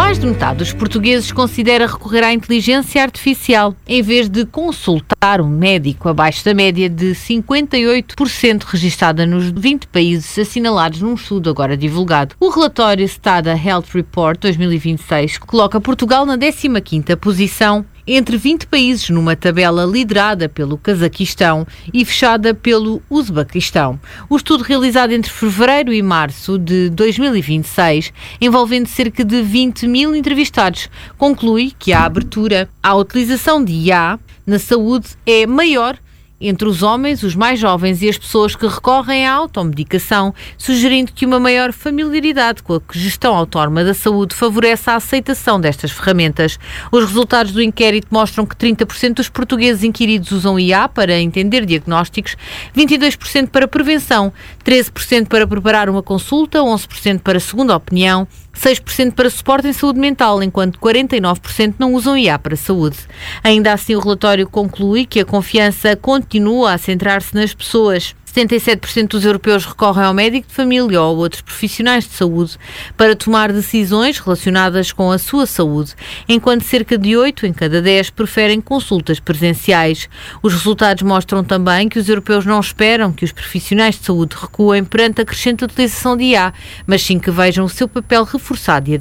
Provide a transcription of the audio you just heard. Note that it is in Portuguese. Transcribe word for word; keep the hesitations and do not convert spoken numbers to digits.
Mais de metade dos portugueses considera recorrer à inteligência artificial em vez de consultar um médico, abaixo da média de cinquenta e oito por cento registada nos vinte países assinalados num estudo agora divulgado. O relatório Stada Health Report dois mil e vinte e seis coloca Portugal na décima quinta posição entre vinte países, numa tabela liderada pelo Cazaquistão e fechada pelo Uzbequistão. O estudo, realizado entre fevereiro e março de dois mil e vinte e seis, envolvendo cerca de vinte mil entrevistados, conclui que a abertura à utilização de I A na saúde é maior entre os homens, os mais jovens e as pessoas que recorrem à automedicação, sugerindo que uma maior familiaridade com a gestão autónoma da saúde favorece a aceitação destas ferramentas. Os resultados do inquérito mostram que trinta por cento dos portugueses inquiridos usam I A para entender diagnósticos, vinte e dois por cento para prevenção, treze por cento para preparar uma consulta, onze por cento para segunda opinião, seis por cento para suporte em saúde mental, enquanto quarenta e nove por cento não usam I A para saúde. Ainda assim, o relatório conclui que a confiança continua a centrar-se nas pessoas. setenta e sete por cento dos europeus recorrem ao médico de família ou a outros profissionais de saúde para tomar decisões relacionadas com a sua saúde, enquanto cerca de oito em cada dez preferem consultas presenciais. Os resultados mostram também que os europeus não esperam que os profissionais de saúde recuem perante a crescente utilização de I A, mas sim que vejam o seu papel reforçado e